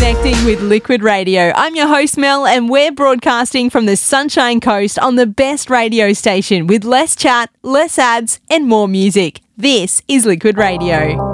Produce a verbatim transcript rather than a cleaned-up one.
connecting with Liquid Radio. I'm your host, Mel, and we're broadcasting from the Sunshine Coast on the best radio station with less chat, less ads, and more music. This is Liquid Radio.